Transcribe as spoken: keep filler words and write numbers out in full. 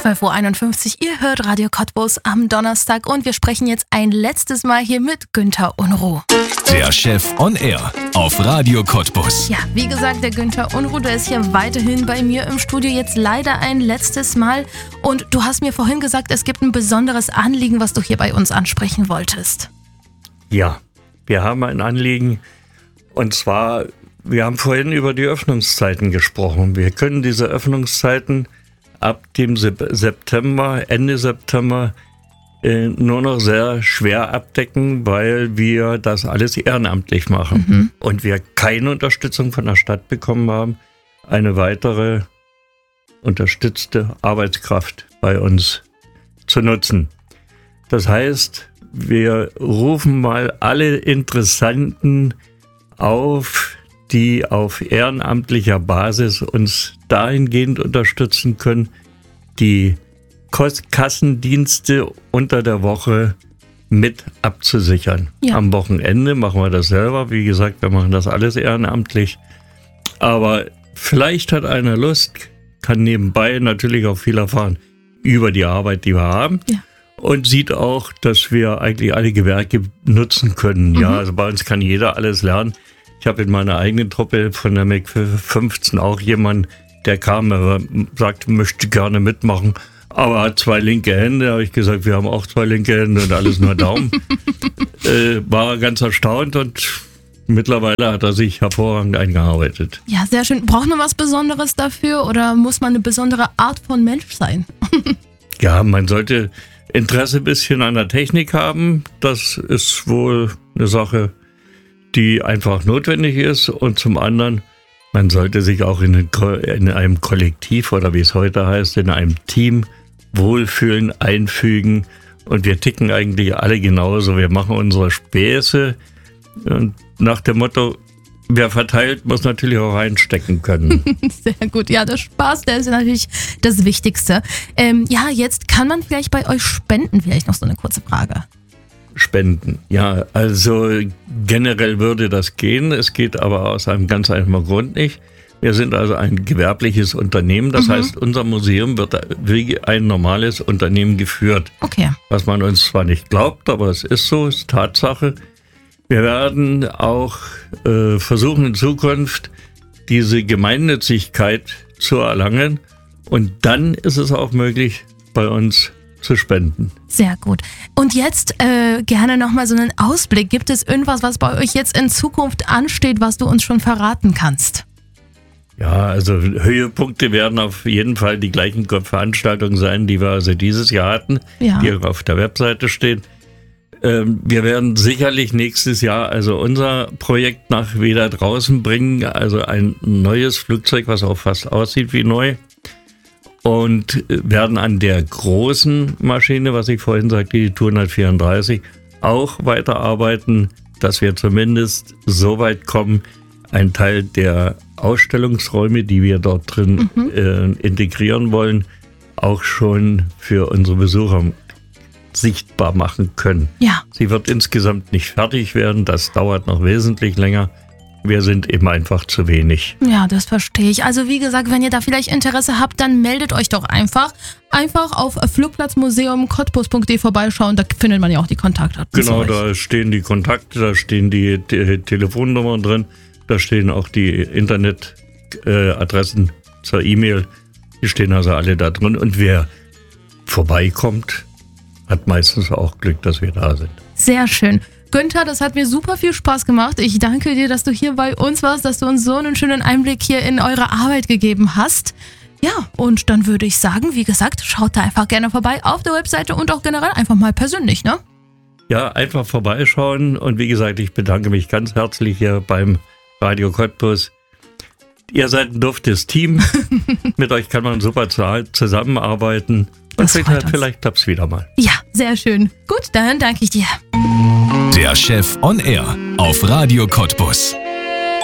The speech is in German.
zwölf Uhr einundfünfzig, ihr hört Radio Cottbus am Donnerstag und wir sprechen jetzt ein letztes Mal hier mit Günther Unruh. Der Chef on Air auf Radio Cottbus. Ja, wie gesagt, der Günther Unruh, der ist hier weiterhin bei mir im Studio, jetzt leider ein letztes Mal. Und du hast mir vorhin gesagt, es gibt ein besonderes Anliegen, was du hier bei uns ansprechen wolltest. Ja, wir haben ein Anliegen und zwar, wir haben vorhin über die Öffnungszeiten gesprochen. Wir können diese Öffnungszeiten ab dem September, Ende September, äh, nur noch sehr schwer abdecken, weil wir das alles ehrenamtlich machen. Mhm. Und wir keine Unterstützung von der Stadt bekommen haben, eine weitere unterstützte Arbeitskraft bei uns zu nutzen. Das heißt, wir rufen mal alle Interessenten auf, die auf ehrenamtlicher Basis uns dahingehend unterstützen können, die Kassendienste unter der Woche mit abzusichern. Ja. Am Wochenende machen wir das selber. Wie gesagt, wir machen das alles ehrenamtlich. Aber vielleicht hat einer Lust, kann nebenbei natürlich auch viel erfahren über die Arbeit, die wir haben. Ja. Und sieht auch, dass wir eigentlich alle Gewerke nutzen können. Mhm. Ja, also bei uns kann jeder alles lernen. Ich habe in meiner eigenen Truppe von der M E C fünfzehn auch jemanden, der kam, er sagte, möchte gerne mitmachen, aber hat zwei linke Hände. Da habe ich gesagt, wir haben auch zwei linke Hände und alles nur Daumen. äh, war ganz erstaunt und mittlerweile hat er sich hervorragend eingearbeitet. Ja, sehr schön. Braucht man was Besonderes dafür oder muss man eine besondere Art von Mensch sein? Ja, man sollte Interesse ein bisschen an der Technik haben. Das ist wohl eine Sache, die einfach notwendig ist. Und zum anderen, man sollte sich auch in, in einem Kollektiv oder wie es heute heißt, in einem Team wohlfühlen, einfügen. Und wir ticken eigentlich alle genauso. Wir machen unsere Späße. Und nach dem Motto, wer verteilt, muss natürlich auch reinstecken können. Sehr gut. Ja, der Spaß, der ist natürlich das Wichtigste. Ähm, ja, jetzt kann man vielleicht bei euch spenden. Vielleicht noch so eine kurze Frage. Spenden. Ja, also generell würde das gehen. Es geht aber aus einem ganz einfachen Grund nicht. Wir sind also ein gewerbliches Unternehmen. Das mhm. heißt, unser Museum wird wie ein normales Unternehmen geführt. Okay. Was man uns zwar nicht glaubt, aber es ist so, es ist Tatsache. Wir werden auch äh, versuchen in Zukunft diese Gemeinnützigkeit zu erlangen. Und dann ist es auch möglich, bei uns zu spenden. Sehr gut. Und jetzt äh, gerne nochmal so einen Ausblick. Gibt es irgendwas, was bei euch jetzt in Zukunft ansteht, was du uns schon verraten kannst? Ja, also Höhepunkte werden auf jeden Fall die gleichen Veranstaltungen sein, die wir also dieses Jahr hatten, ja. die auf der Webseite stehen. Ähm, wir werden sicherlich nächstes Jahr also unser Projekt nach wieder draußen bringen, also ein neues Flugzeug, was auch fast aussieht wie neu. Und werden an der großen Maschine, was ich vorhin sagte, die Tour hundertvierunddreißig, auch weiterarbeiten, dass wir zumindest so weit kommen, einen Teil der Ausstellungsräume, die wir dort drin mhm. äh, integrieren wollen, auch schon für unsere Besucher sichtbar machen können. Ja. Sie wird insgesamt nicht fertig werden, das dauert noch wesentlich länger. Wir sind eben einfach zu wenig. Ja, das verstehe ich. Also wie gesagt, wenn ihr da vielleicht Interesse habt, dann meldet euch doch einfach. Einfach auf flugplatzmuseum cottbus punkt de vorbeischauen, da findet man ja auch die Kontaktdaten. Genau, da stehen die Kontakte, da stehen die Te- Telefonnummern drin, da stehen auch die Internetadressen äh, zur E-Mail. Die stehen also alle da drin. Und wer vorbeikommt, hat meistens auch Glück, dass wir da sind. Sehr schön. Günther, das hat mir super viel Spaß gemacht. Ich danke dir, dass du hier bei uns warst, dass du uns so einen schönen Einblick hier in eure Arbeit gegeben hast. Ja, und dann würde ich sagen, wie gesagt, schaut da einfach gerne vorbei auf der Webseite und auch generell einfach mal persönlich, ne? Ja, einfach vorbeischauen. Und wie gesagt, ich bedanke mich ganz herzlich hier beim Radio Cottbus. Ihr seid ein duftes Team. Mit euch kann man super zusammenarbeiten. Und vielleicht, vielleicht klappt es wieder mal. Ja, sehr schön. Gut, dann danke ich dir. Der Chef on Air auf Radio Cottbus.